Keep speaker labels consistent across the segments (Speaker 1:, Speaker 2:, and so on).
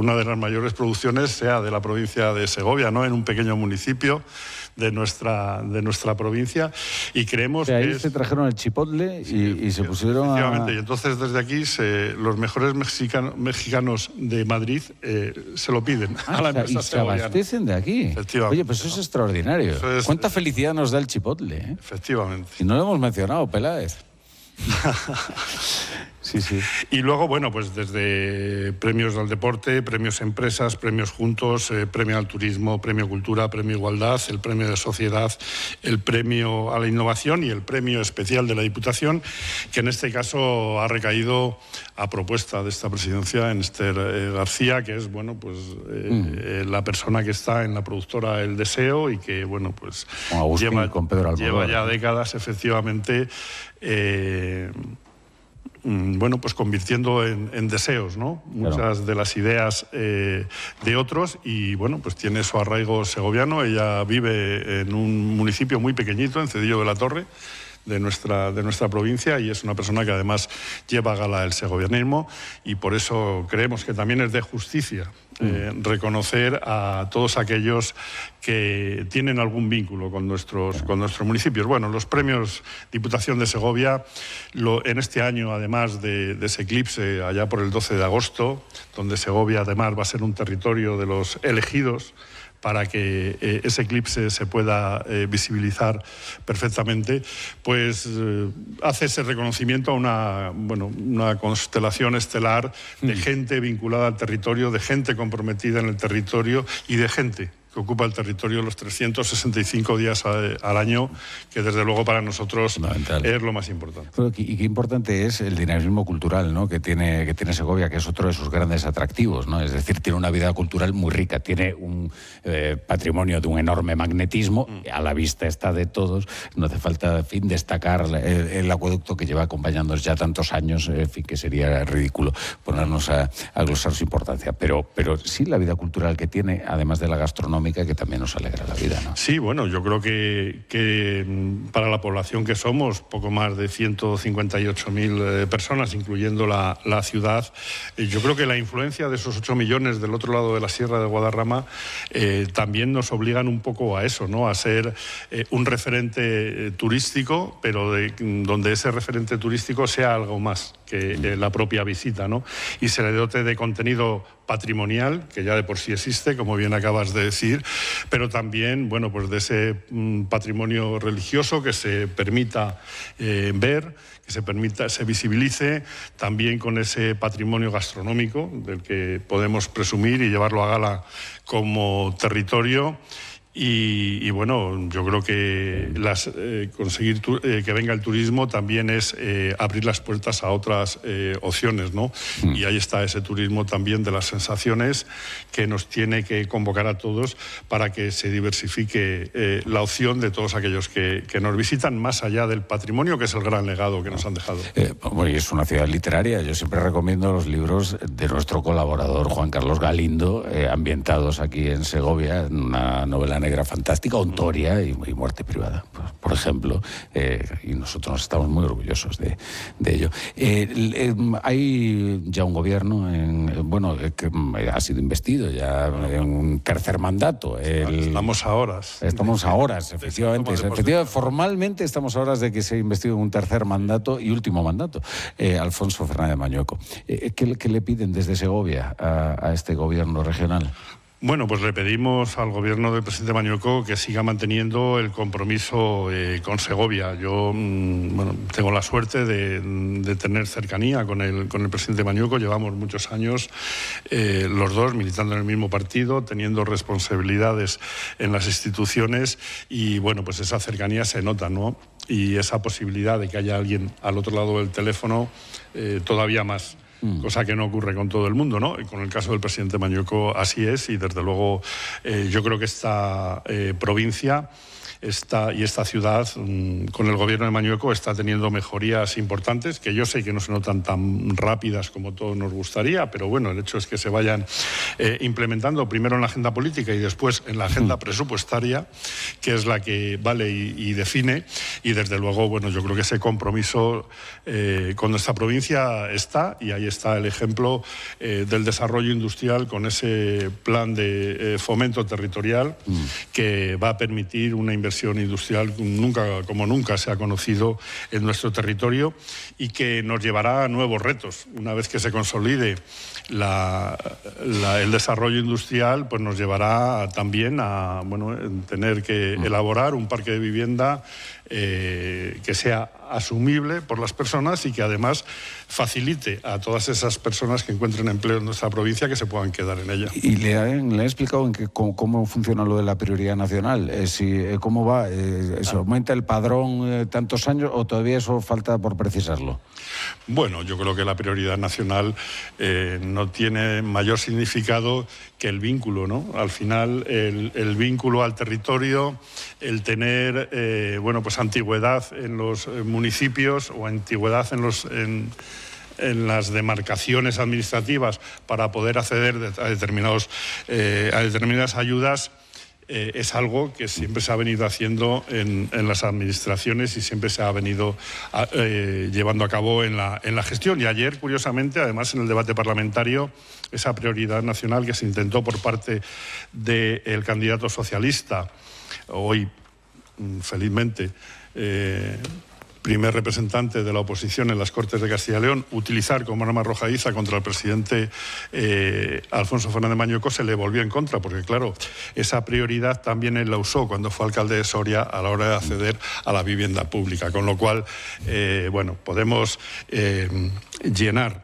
Speaker 1: una de las mayores producciones sea de la provincia de Segovia, ¿no? En un pequeño municipio de nuestra provincia, y creemos
Speaker 2: ahí se trajeron el chipotle y se pusieron
Speaker 1: efectivamente, y entonces desde aquí los mejores mexicanos de Madrid se lo piden a la empresa
Speaker 2: y se abastecen de aquí. Oye, pues eso es extraordinario. ¿Cuánta felicidad nos da el chipotle?
Speaker 1: Efectivamente.
Speaker 2: Y no lo hemos mencionado, Peláez. Sí, sí.
Speaker 1: Y luego, bueno, pues desde premios al deporte, premios empresas, premios juntos, premio al turismo, premio cultura, premio igualdad, el premio de sociedad, el premio a la innovación y el premio especial de la Diputación, que en este caso ha recaído a propuesta de esta presidencia en Esther García, que es, bueno, pues la persona que está en la productora El Deseo y que, bueno, pues lleva ya décadas, efectivamente, bueno, pues convirtiendo en deseos, ¿no?
Speaker 2: Claro.
Speaker 1: Muchas de las ideas de otros, y bueno, pues tiene su arraigo segoviano. Ella vive en un municipio muy pequeñito, en Cedillo de la Torre, de nuestra provincia, y es una persona que además lleva a gala el segovianismo, y por eso creemos que también es de justicia reconocer a todos aquellos que tienen algún vínculo con nuestros municipios. Bueno, los premios Diputación de Segovia, en este año, además de ese eclipse allá por el 12 de agosto, donde Segovia además va a ser un territorio de los elegidos para que ese eclipse se pueda visibilizar perfectamente, pues hace ese reconocimiento a una constelación estelar de gente vinculada al territorio, de gente comprometida en el territorio y de gente que ocupa el territorio los 365 días al año, que desde luego para nosotros es lo más importante.
Speaker 2: Y qué importante es el dinamismo cultural, ¿no?, que tiene Segovia, que es otro de sus grandes atractivos, ¿no? Es decir, tiene una vida cultural muy rica, tiene un patrimonio de un enorme magnetismo, a la vista está de todos. No hace falta, en fin, destacar el acueducto que lleva acompañándonos ya tantos años, en fin, que sería ridículo ponernos a glosar su importancia. Pero sí la vida cultural que tiene, además de la gastronómica, que también nos alegra la vida, ¿no?
Speaker 1: Sí, bueno, yo creo que para la población que somos, poco más de 158.000 personas, incluyendo la ciudad, yo creo que la influencia de esos 8 millones del otro lado de la Sierra de Guadarrama también nos obligan un poco a eso, ¿no?, a ser un referente turístico, pero donde ese referente turístico sea algo más que la propia visita, ¿no?, y se le dote de contenido patrimonial, que ya de por sí existe, como bien acabas de decir, pero también, bueno, pues de ese patrimonio religioso que se permita ver, que se visibilice, también con ese patrimonio gastronómico del que podemos presumir y llevarlo a gala como territorio. Y bueno, yo creo que conseguir que venga el turismo también es abrir las puertas a otras opciones, ¿no? Y ahí está ese turismo también de las sensaciones, que nos tiene que convocar a todos para que se diversifique la opción de todos aquellos que nos visitan, más allá del patrimonio, que es el gran legado que nos han dejado.
Speaker 2: Bueno, y es una ciudad literaria. Yo siempre recomiendo los libros de nuestro colaborador Juan Carlos Galindo, ambientados aquí en Segovia, en una novela negra fantástica, Ontoria y Muerte Privada, por ejemplo, y nosotros nos estamos muy orgullosos de ello. Hay ya un gobierno, que ha sido investido ya en un tercer mandato.
Speaker 1: Estamos a horas.
Speaker 2: Estamos a horas, efectivamente. Formalmente estamos a horas de que se investigue un tercer mandato y último mandato, Alfonso Fernández Mañueco. ¿Qué le piden desde Segovia a este gobierno regional?
Speaker 1: Bueno, pues le pedimos al gobierno del presidente Mañueco que siga manteniendo el compromiso con Segovia. Yo tengo la suerte de tener cercanía con el presidente Mañueco. Llevamos muchos años los dos militando en el mismo partido, teniendo responsabilidades en las instituciones, y bueno, pues esa cercanía se nota, ¿no? Y esa posibilidad de que haya alguien al otro lado del teléfono todavía más. Cosa que no ocurre con todo el mundo, ¿no? Y con el caso del presidente Mañueco así es, y desde luego yo creo que esta provincia y esta ciudad, con el gobierno de Mañueco, está teniendo mejorías importantes, que yo sé que no se notan tan rápidas como todos nos gustaría, pero bueno, el hecho es que se vayan implementando primero en la agenda política y después en la agenda presupuestaria, que es la que vale y define, y desde luego, bueno, yo creo que ese compromiso con nuestra provincia está, y ahí está el ejemplo del desarrollo industrial con ese plan de fomento territorial que va a permitir una inversión industrial como nunca se ha conocido en nuestro territorio y que nos llevará a nuevos retos. Una vez que se consolide el desarrollo industrial, pues nos llevará también a tener que elaborar un parque de vivienda que sea asumible por las personas y que además facilite a todas esas personas que encuentren empleo en nuestra provincia que se puedan quedar en ella.
Speaker 2: ¿Y le he explicado cómo funciona lo de la prioridad nacional? ¿Cómo va? ¿Se aumenta el padrón tantos años o todavía eso falta por precisarlo?
Speaker 1: Bueno, yo creo que la prioridad nacional no tiene mayor significado que el vínculo, ¿no? Al final, el vínculo al territorio, el tener, pues antigüedad en los municipios o antigüedad en las demarcaciones administrativas para poder acceder a determinadas ayudas, es algo que siempre se ha venido haciendo en las administraciones y siempre se ha venido llevando a cabo en la gestión. Y ayer, curiosamente, además en el debate parlamentario, esa prioridad nacional que se intentó por parte del candidato socialista, hoy, felizmente, primer representante de la oposición en las Cortes de Castilla y León, utilizar como arma arrojadiza contra el presidente Alfonso Fernández Mañueco, se le volvió en contra, porque claro, esa prioridad también él la usó cuando fue alcalde de Soria a la hora de acceder a la vivienda pública, con lo cual, podemos llenar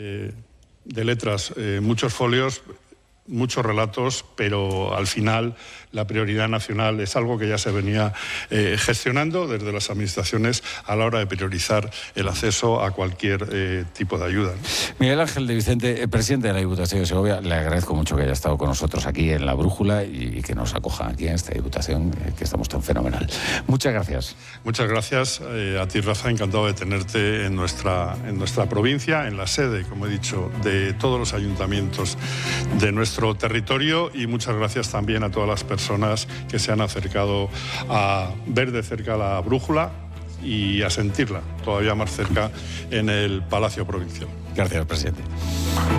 Speaker 1: de letras muchos folios, muchos relatos, pero al final la prioridad nacional es algo que ya se venía gestionando desde las administraciones a la hora de priorizar el acceso a cualquier tipo de ayuda.
Speaker 2: Miguel Ángel de Vicente, presidente de la Diputación de Segovia, le agradezco mucho que haya estado con nosotros aquí en La Brújula y que nos acoja aquí en esta Diputación, que estamos tan fenomenal. Muchas gracias.
Speaker 1: Muchas gracias a ti, Rafa, encantado de tenerte en nuestra provincia, en la sede, como he dicho, de todos los ayuntamientos de nuestro territorio, y muchas gracias también a todas las personas que se han acercado a ver de cerca La Brújula y a sentirla todavía más cerca en el Palacio Provincial.
Speaker 2: Gracias, presidente.